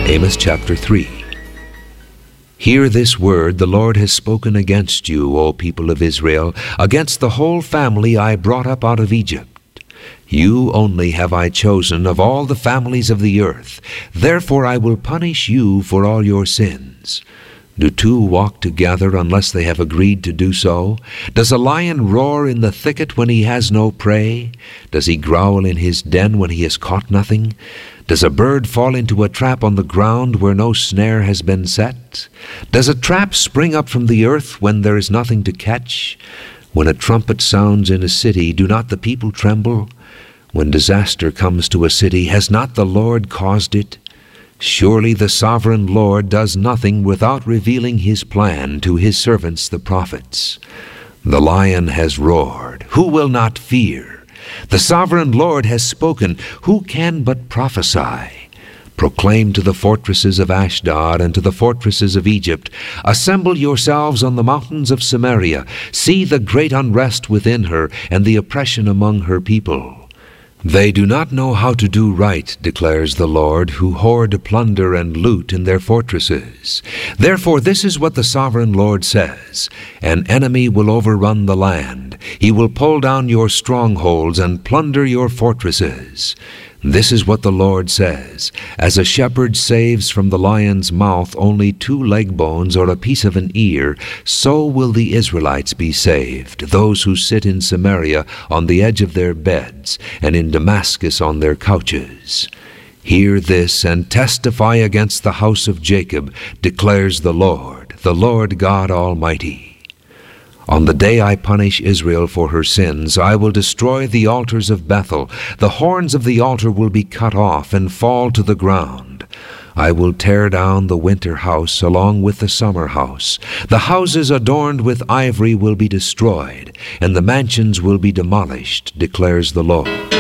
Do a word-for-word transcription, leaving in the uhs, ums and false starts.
Amos chapter three. Hear this word the Lord has spoken against you, O people of Israel, against the whole family I brought up out of Egypt. You only have I chosen of all the families of the earth. Therefore I will punish you for all your sins. Do two walk together unless they have agreed to do so? Does a lion roar in the thicket when he has no prey? Does he growl in his den when he has caught nothing? Does a bird fall into a trap on the ground where no snare has been set? Does a trap spring up from the earth when there is nothing to catch? When a trumpet sounds in a city, do not the people tremble? When disaster comes to a city, has not the Lord caused it? Surely the sovereign Lord does nothing without revealing his plan to his servants the prophets. The lion has roared. Who will not fear? The sovereign Lord has spoken. Who can but prophesy? Proclaim to the fortresses of Ashdod and to the fortresses of Egypt, assemble yourselves on the mountains of Samaria. See the great unrest within her and the oppression among her people. They do not know how to do right, declares the Lord, who hoard plunder and loot in their fortresses. Therefore this is what the sovereign Lord says: an enemy will overrun the land. He will pull down your strongholds and plunder your fortresses. This is what the Lord says: as a shepherd saves from the lion's mouth only two leg bones or a piece of an ear, so will the Israelites be saved, those who sit in Samaria on the edge of their beds, and in Damascus on their couches. Hear this and testify against the house of Jacob, declares the Lord, the Lord God Almighty. On the day I punish Israel for her sins, I will destroy the altars of Bethel. The horns of the altar will be cut off and fall to the ground. I will tear down the winter house along with the summer house. The houses adorned with ivory will be destroyed, and the mansions will be demolished, declares the Lord.